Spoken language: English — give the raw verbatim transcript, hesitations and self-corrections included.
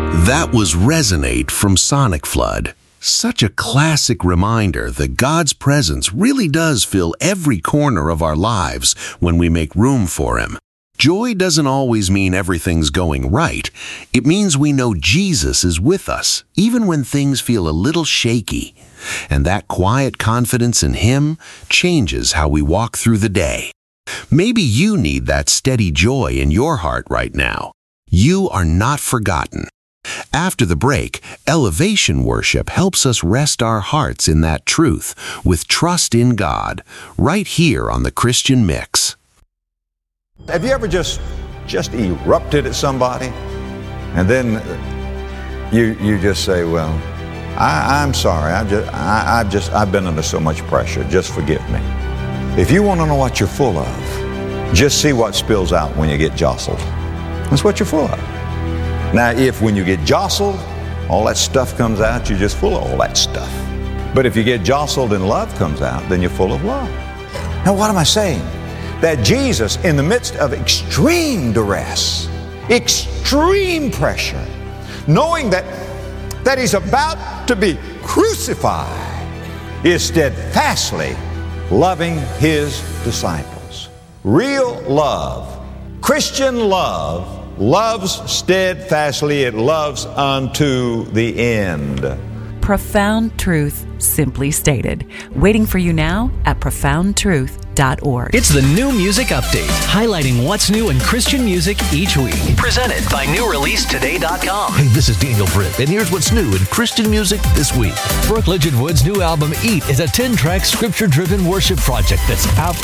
That was Resonate from Sonic Flood. Such a classic reminder that God's presence really does fill every corner of our lives when we make room for Him. Joy doesn't always mean everything's going right. It means we know Jesus is with us, even when things feel a little shaky. And that quiet confidence in Him changes how we walk through the day. Maybe you need that steady joy in your heart right now. You are not forgotten. After the break, Elevation Worship helps us rest our hearts in that truth with trust in God, right here on the Christian Mix. Have you ever just just erupted at somebody, and then you you just say, "Well, I, I'm sorry. I just I, I've just I've been under so much pressure. Just forgive me." If you want to know what you're full of, just see what spills out when you get jostled. That's what you're full of. Now, if when you get jostled, all that stuff comes out, you're just full of all that stuff. But if you get jostled and love comes out, then you're full of love. Now, what am I saying? That Jesus, in the midst of extreme duress, extreme pressure, knowing that, that He's about to be crucified, is steadfastly loving His disciples. Real love, Christian love, loves steadfastly, it loves unto the end. Profound truth, simply stated. Waiting for you now at profound truth dot org. It's the New Music Update, highlighting what's new in Christian music each week. Presented by new release today dot com. Hey, this is Daniel Britt, and here's what's new in Christian music this week. Brooke Ligewood's new album, Eat, is a ten-track, scripture-driven worship project that's out